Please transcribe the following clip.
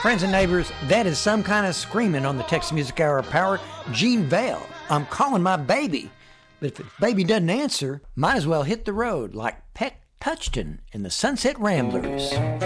Friends and neighbors, that is some kind of screaming on the Texas Music Hour Power. Gene Vale, I'm calling my baby. But if baby doesn't answer, might as well hit the road like Peck Touchton in the Sunset Ramblers.